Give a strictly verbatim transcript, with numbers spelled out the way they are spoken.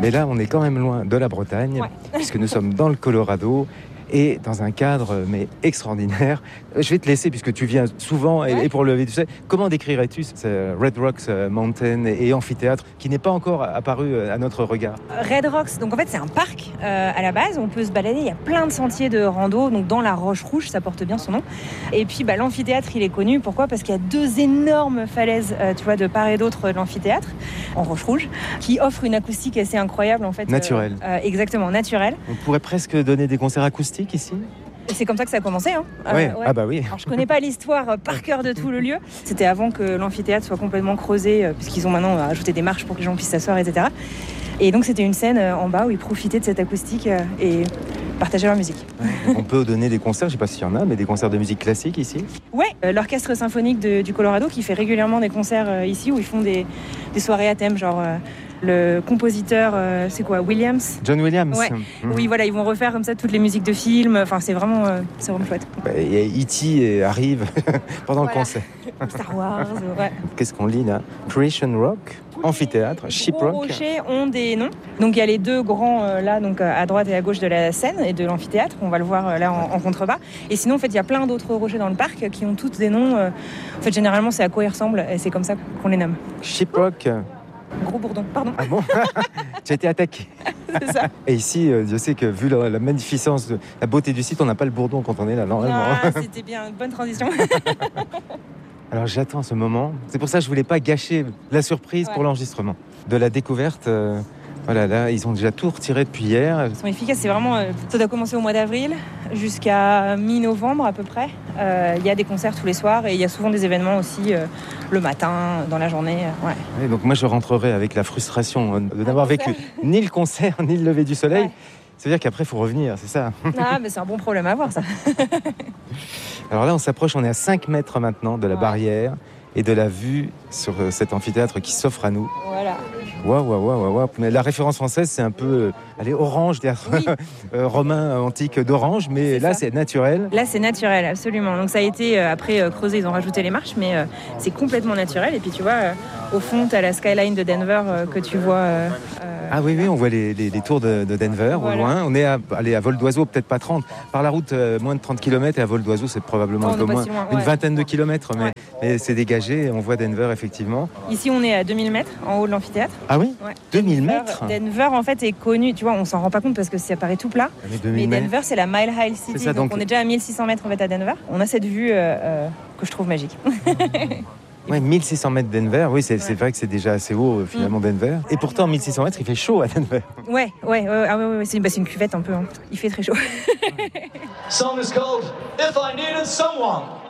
Mais là, on est quand même loin de la Bretagne, Ouais. puisque nous sommes dans le Colorado et dans un cadre mais extraordinaire. Je vais te laisser puisque tu viens souvent et, Ouais. et pour le lever du soleil. Comment décrirais-tu ce Red Rocks Mountain et amphithéâtre qui n'est pas encore apparu à notre regard? Red Rocks, donc en fait c'est un parc euh, à la base, on peut se balader, il y a plein de sentiers de rando, donc dans la Roche Rouge, ça porte bien son nom. Et puis bah, l'amphithéâtre il est connu, pourquoi? Parce qu'il y a deux énormes falaises, euh, tu vois, de part et d'autre de l'amphithéâtre, en Roche Rouge, qui offrent une acoustique assez incroyable en fait. Naturelle. Euh, euh, exactement, naturelle. On pourrait presque donner des concerts acoustiques ici? Et c'est comme ça que ça a commencé. Hein. Euh, ouais. Ah bah oui. Alors je connais pas l'histoire par cœur de tout le lieu. C'était avant que l'amphithéâtre soit complètement creusé, euh, puisqu'ils ont maintenant ajouté des marches pour que les gens puissent s'asseoir, et cetera. Et donc c'était une scène euh, en bas où ils profitaient de cette acoustique euh, et partageaient leur musique. Ouais. On peut donner des concerts, je sais pas s'il y en a, mais des concerts de musique classique ici? Ouais, euh, l'orchestre symphonique de, du Colorado qui fait régulièrement des concerts euh, ici où ils font des, des soirées à thème, genre euh, le compositeur, euh, c'est quoi, Williams? John Williams. Ouais. Mmh. Oui, voilà, ils vont refaire comme ça toutes les musiques de films. Enfin, c'est vraiment, euh, c'est vraiment chouette. Bah, et E T arrive pendant Voilà. le concert. Star Wars, ouais. Qu'est-ce qu'on lit là? Creation Rock, amphithéâtre, Les Ship gros Rock. rochers ont des noms. Donc il y a les deux grands euh, là, donc euh, à droite et à gauche de la scène et de l'amphithéâtre. On va le voir euh, là en, en contrebas. Et sinon, en fait, il y a plein d'autres rochers dans le parc qui ont tous des noms. euh, En fait, généralement, c'est à quoi ils ressemblent et c'est comme ça qu'on les nomme. Ship Rock. Gros bourdon, pardon. Ah bon? Tu as été attaqué. C'est ça. Et ici, euh, je sais que vu la, la magnificence, de, la beauté du site, on n'a pas le bourdon quand on est là, normalement. Ah, c'était bien, une bonne transition. Alors j'attends ce moment. C'est pour ça que je voulais pas gâcher la surprise Ouais. pour l'enregistrement. De la découverte, euh, voilà, là, ils ont déjà tout retiré depuis hier. Ils sont efficaces, c'est vraiment. euh, ça doit commencer au mois d'avril jusqu'à mi-novembre à peu près. Euh, Il y a des concerts tous les soirs et il y a souvent des événements aussi euh, le matin, dans la journée. euh, ouais. Et donc moi, je rentrerai avec la frustration euh, de n'avoir concert. vécu ni le concert, ni le lever du soleil. Ouais. Ça veut dire qu'après, il faut revenir, c'est ça? Ah, mais c'est un bon problème à avoir ça. Alors là, on s'approche, on est à cinq mètres maintenant de la Ouais. barrière et de la vue sur euh, cet amphithéâtre qui s'offre à nous. Voilà. Waouh, waouh, waouh, waouh. Mais la référence française, c'est un peu, euh, allez, orange, théâtre Oui. euh, romain antique d'orange, mais C'est là, ça. c'est naturel. Là, c'est naturel, absolument. Donc ça a été, euh, après euh, creusé, ils ont rajouté les marches, mais euh, c'est complètement naturel. Et puis tu vois, euh, au fond, tu as la skyline de Denver euh, que tu vois. euh, euh, Ah oui, oui, on voit les, les- les tours de, de Denver Voilà. au loin. On est à, allez, à vol d'oiseau, peut-être pas trente. Par la route, euh, moins de trente kilomètres, et à vol d'oiseau, c'est probablement Oh, un on peu est pas moins, si loin, une ouais. vingtaine de kilomètres, mais, Ouais. mais c'est dégagé, et on voit Denver, effectivement. Ici, on est à deux mille mètres en haut de l'amphithéâtre. Ah oui? Ouais. deux mille Denver- mètres? Denver, en fait, est connu. Tu vois, on s'en rend pas compte parce que ça paraît tout plat. Ah, mais deux Mais mille mètres. Denver, c'est la Mile High City. C'est ça, donc, donc- on est déjà à mille six cents mètres en fait à Denver. On a cette vue euh, euh, que je trouve magique. Ouais, mille six cents mètres Denver, oui, c'est c'est Ouais. vrai que c'est déjà assez haut, euh, finalement, Denver. Et pourtant, mille six cents mètres, il fait chaud à Denver. ouais, ouais, ouais, ah ouais, ouais, ouais, c'est bah, c'est une cuvette un peu. Hein. Il fait très chaud. Song is called If I Needed Someone.